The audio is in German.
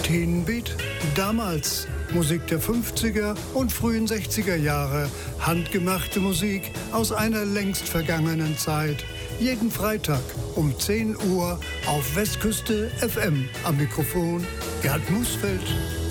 Teenbeat, damals Musik der 50er und frühen 60er Jahre, handgemachte Musik aus einer längst vergangenen Zeit. Jeden Freitag um 10 Uhr auf Westküste FM. Am Mikrofon Gerd Musfeld.